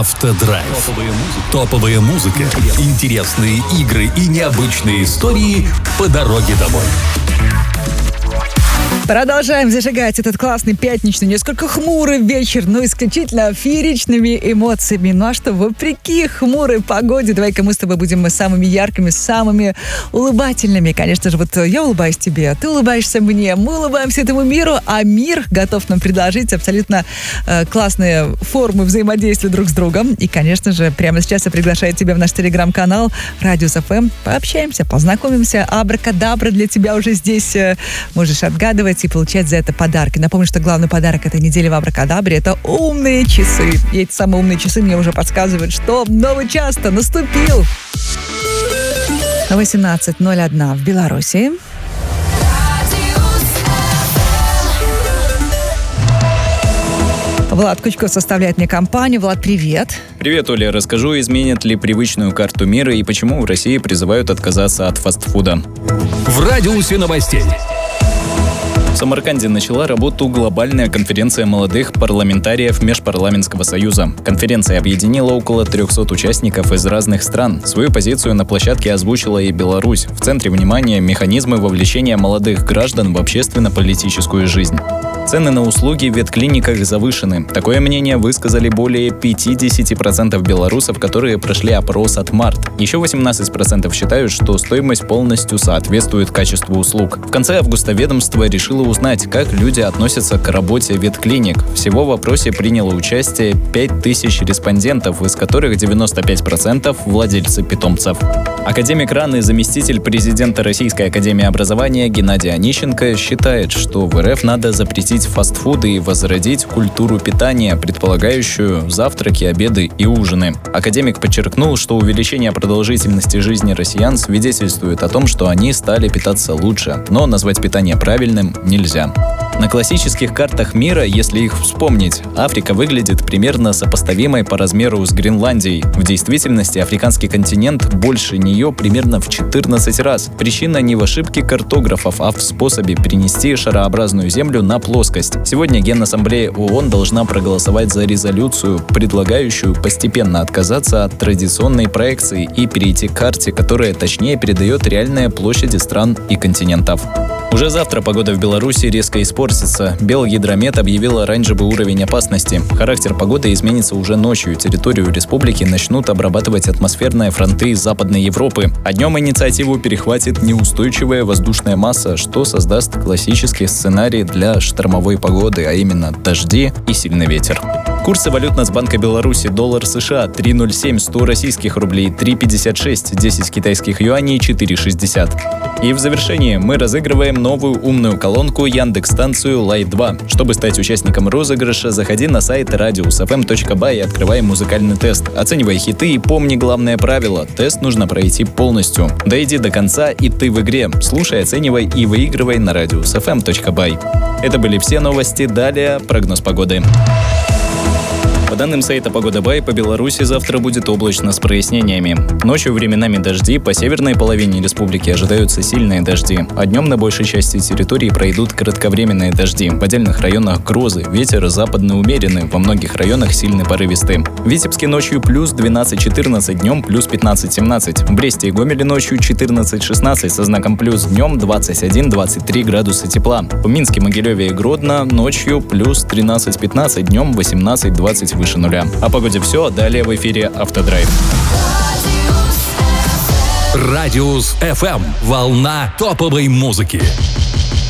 Автодрайв. Топовая музыка, интересные игры и необычные истории по дороге домой. Продолжаем зажигать этот классный пятничный, несколько хмурый вечер, но исключительно фееричными эмоциями. Ну а что, вопреки хмурой погоде, давай-ка мы с тобой будем самыми яркими, самыми улыбательными. Конечно же, вот я улыбаюсь тебе, ты улыбаешься мне, мы улыбаемся этому миру, а мир готов нам предложить абсолютно классные формы взаимодействия друг с другом. И, конечно же, прямо сейчас я приглашаю тебя в наш телеграм-канал Радиус ФМ. Пообщаемся, познакомимся. Абракадабра для тебя уже здесь. Можешь отгадывать и получать за это подарки. Напомню, что главный подарок этой недели в Абракадабре — это умные часы. И эти самые умные часы мне уже подсказывают, что новый час-то наступил. 18:01 в Беларуси. Влад Кучков составляет мне компанию. Влад, привет. Привет, Оля. Расскажу, изменят ли привычную карту мира и почему в России призывают отказаться от фастфуда. В радиусе новостей. В Самарканде начала работу глобальная конференция молодых парламентариев Межпарламентского союза. Конференция объединила около 300 участников из разных стран. Свою позицию на площадке озвучила и Беларусь. В центре внимания механизмы вовлечения молодых граждан в общественно-политическую жизнь. Цены на услуги в ветклиниках завышены. Такое мнение высказали более 50% белорусов, которые прошли опрос от март. Еще 18% считают, что стоимость полностью соответствует качеству услуг. В конце августа ведомство решило узнать, как люди относятся к работе ветклиник. Всего в опросе приняло участие 5000 респондентов, из которых 95% владельцы питомцев. Академик РАН и заместитель президента Российской академии образования Геннадий Онищенко считает, что в РФ надо запретить фастфуд и возродить культуру питания, предполагающую завтраки, обеды и ужины. Академик подчеркнул, что увеличение продолжительности жизни россиян свидетельствует о том, что они стали питаться лучше, но назвать питание правильным нельзя. На классических картах мира, если их вспомнить, Африка выглядит примерно сопоставимой по размеру с Гренландией. В действительности африканский континент больше нее примерно в 14 раз. Причина не в ошибке картографов, а в способе перенести шарообразную землю на плоскость. Сегодня Генассамблея ООН должна проголосовать за резолюцию, предлагающую постепенно отказаться от традиционной проекции и перейти к карте, которая точнее передает реальные площади стран и континентов. Уже завтра погода в Беларуси резко испортится. Белгидромет объявил оранжевый уровень опасности. Характер погоды изменится уже ночью. Территорию республики начнут обрабатывать атмосферные фронты из Западной Европы. А днем инициативу перехватит неустойчивая воздушная масса, что создаст классический сценарий для штормовой погоды, а именно дожди и сильный ветер. Курсы валют Нацбанка Беларуси: доллар США 3.07, 100 российских рублей 3.56, 10 китайских юаней 4.60. И в завершении мы разыгрываем новую умную колонку Яндекс-станцию Light 2. Чтобы стать участником розыгрыша, заходи на сайт radiusfm.by и открывай музыкальный тест. Оценивай хиты и помни главное правило: тест нужно пройти полностью. Дойди до конца, и ты в игре. Слушай, оценивай и выигрывай на radiusfm.by. Это были все новости. Далее прогноз погоды. По данным сайта Погода.бай, по Беларуси завтра будет облачно с прояснениями. Ночью временами дожди, по северной половине республики ожидаются сильные дожди, а днем на большей части территории пройдут кратковременные дожди. В отдельных районах грозы, ветер западный умеренный, во многих районах сильный порывистый. В Витебске ночью плюс 12-14, днем плюс 15-17. В Бресте и Гомеле ночью 14-16 со знаком плюс, днем 21-23 градуса тепла. В Минске, Могилеве и Гродно ночью плюс 13-15, днем 18-20 выше нуля. О погоде все, далее в эфире Автодрайв. Радиус FM. Волна топовой музыки.